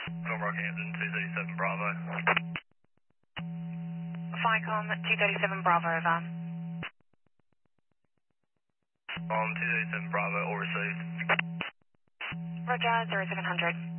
Tom Rockhampton, 237 Bravo. FICOM 237 Bravo, over. 237 Bravo, all received. Roger, 0700.